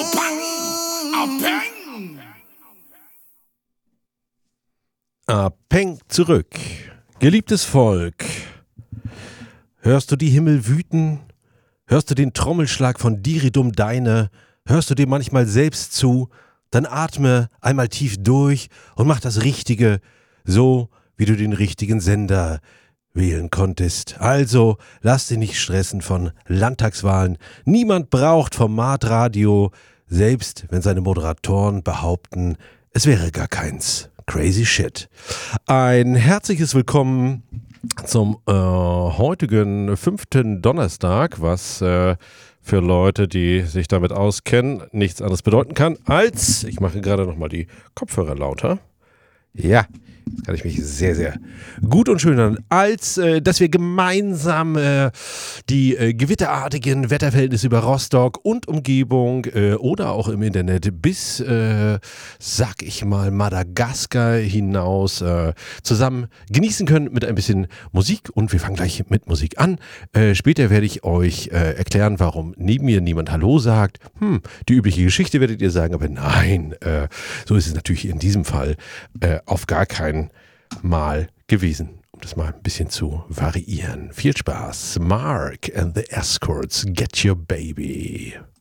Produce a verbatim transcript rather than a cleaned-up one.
Peng zurück. Geliebtes Volk, hörst du die Himmel wüten? Hörst du den Trommelschlag von Diridum Deine? Hörst du dir manchmal selbst zu? Dann atme einmal tief durch und mach das Richtige, so wie du den richtigen Sender wählen konntest. Also lass dich nicht stressen von Landtagswahlen. Niemand braucht Formatradio, selbst wenn seine Moderatoren behaupten, es wäre gar keins. Crazy shit. Ein herzliches Willkommen zum äh, heutigen fünften Donnerstag, was äh, für Leute, die sich damit auskennen, nichts anderes bedeuten kann als, ich mache gerade nochmal die Kopfhörer lauter. Ja, jetzt kann ich mich sehr, sehr gut und schön hören, als äh, dass wir gemeinsam äh, die äh, gewitterartigen Wetterverhältnisse über Rostock und Umgebung äh, oder auch im Internet bis, äh, sag ich mal, Madagaskar hinaus äh, zusammen genießen können mit ein bisschen Musik. Und wir fangen gleich mit Musik an. Äh, später werde ich euch äh, erklären, warum neben mir niemand Hallo sagt. Hm, die übliche Geschichte werdet ihr sagen, aber nein, äh, so ist es natürlich in diesem Fall äh, auf gar keinen Mal gewesen, um das mal ein bisschen zu variieren. Viel Spaß. Mark and the Escorts, Get Your Baby.